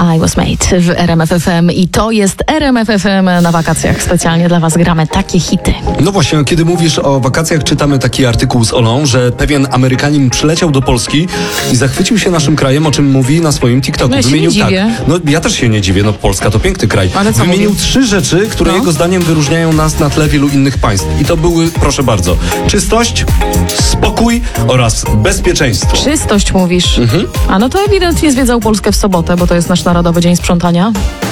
I Was Made w RMF FM i to jest RMF FM na wakacjach. Specjalnie dla was gramy takie hity. No właśnie, kiedy mówisz o wakacjach, czytamy taki artykuł z Olą, że pewien Amerykanin przyleciał do Polski i zachwycił się naszym krajem, o czym mówi na swoim TikToku. No ja się nie dziwię. No ja też się nie dziwię, no Polska to piękny kraj. Ale co Wymienił mówił? 3 rzeczy, które jego zdaniem wyróżniają nas na tle wielu innych państw. I to były, proszę bardzo, czystość, spokój oraz bezpieczeństwo. Czystość mówisz. A no to ewidentnie zwiedzał Polskę w sobotę, bo to jest nasz Narodowy Dzień Sprzątania.